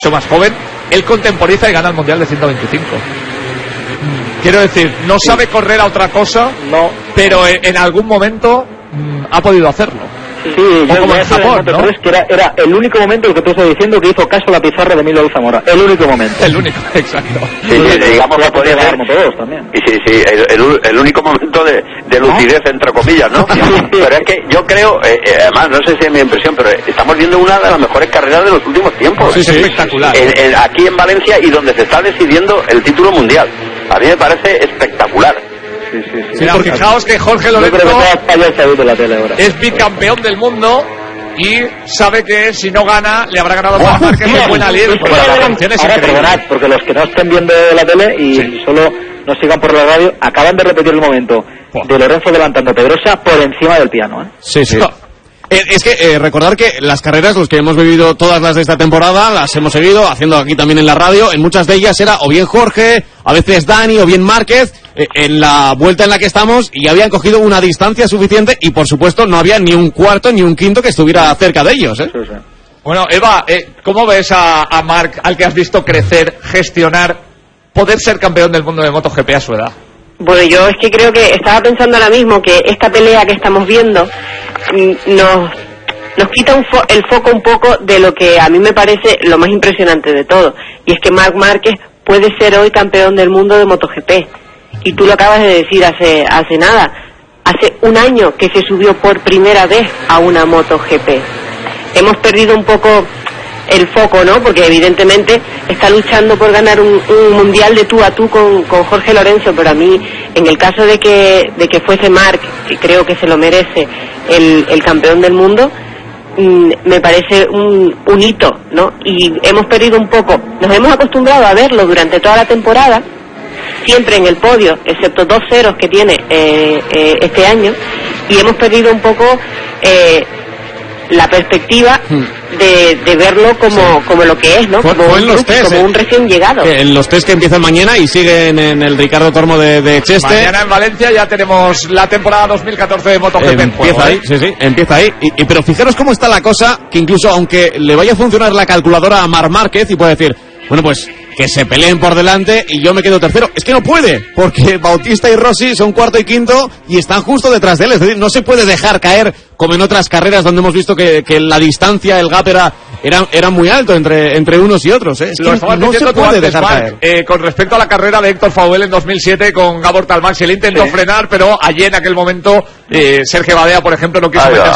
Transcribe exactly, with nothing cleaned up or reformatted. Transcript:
más joven, él contemporiza y gana el Mundial de ciento veinticinco. Quiero decir, no sabe correr a otra cosa, no, pero en, en algún momento mmm, ha podido hacerlo. Sí, yo como en Japón, ¿no? Es que era, era el único momento, lo que tú estás diciendo, que hizo caso a la pizarra de Milo Zamora. El único momento. El único, exacto. Sí, sí, digamos que podría ser todos también. Y sí, sí, el, el, el único momento de, de lucidez, ¿no? Entre comillas, ¿no? Pero es que yo creo, eh, eh, además, no sé si es mi impresión, pero estamos viendo una de las mejores carreras de los últimos tiempos. Sí, sí, espectacular. En, en, aquí en Valencia, y donde se está decidiendo el título mundial. A mí me parece espectacular. Sí, sí, sí. Mira, porque fijaos que Jorge Lorenzo que la tele ahora. es bicampeón del mundo y sabe que si no gana le habrá ganado Marc Márquez en buena líder. Pues la atención es increíble. Porque los que no estén viendo la tele y sí. solo nos sigan por la radio, acaban de repetir el momento oh. de Lorenzo levantando a Pedrosa por encima del piano, ¿eh? Sí, sí. Es que eh, recordar que las carreras, los que hemos vivido todas las de esta temporada, las hemos seguido haciendo aquí también en la radio. En muchas de ellas era o bien Jorge, a veces Dani o bien Márquez. Eh, en la vuelta en la que estamos y habían cogido una distancia suficiente y por supuesto no había ni un cuarto ni un quinto que estuviera cerca de ellos, ¿eh? Sí, sí. Bueno, Eva, eh, ¿cómo ves a, a Marc, al que has visto crecer, gestionar, poder ser campeón del mundo de MotoGP a su edad? Bueno, yo es que creo que estaba pensando ahora mismo que esta pelea que estamos viendo nos, nos quita un fo- el foco un poco de lo que a mí me parece lo más impresionante de todo, y es que Marc Márquez puede ser hoy campeón del mundo de MotoGP, y tú lo acabas de decir hace, hace nada, hace un año que se subió por primera vez a una MotoGP. Hemos perdido un poco el foco, ¿no? Porque evidentemente está luchando por ganar un, un mundial de tú a tú con, con Jorge Lorenzo, pero a mí, en el caso de que de que fuese Marc, que creo que se lo merece, el, el campeón del mundo, mmm, me parece un, un hito, ¿no? Y hemos perdido un poco, nos hemos acostumbrado a verlo durante toda la temporada, siempre en el podio, excepto dos ceros que tiene eh, eh, este año, y hemos perdido un poco eh, la perspectiva de, de verlo como, sí. como lo que es, ¿no? Fue, como fue un, en los test, como eh. un recién llegado. En los test que empiezan mañana y siguen en el Ricardo Tormo de, de Cheste. Mañana en Valencia ya tenemos la temporada dos mil catorce de MotoGP eh, en empieza juego, ahí, ¿eh? sí, sí, empieza ahí. Y, y, pero fijaros cómo está la cosa, que incluso aunque le vaya a funcionar la calculadora a Marc Márquez y puede decir, bueno, pues que se peleen por delante y yo me quedo tercero. Es que no puede, porque Bautista y Rossi son cuarto y quinto y están justo detrás de él. Es decir, no se puede dejar caer como en otras carreras donde hemos visto que, que la distancia, el gap era, era, era muy alto entre, entre unos y otros, ¿eh? Es Lo que no se puede antes, dejar Marc, caer. eh, con respecto a la carrera de Héctor Fauvel en dos mil siete con Gabor Talmax, él intentó sí. frenar, pero allí en aquel momento eh, Sergio Badea, por ejemplo, no quiso Ahí meterse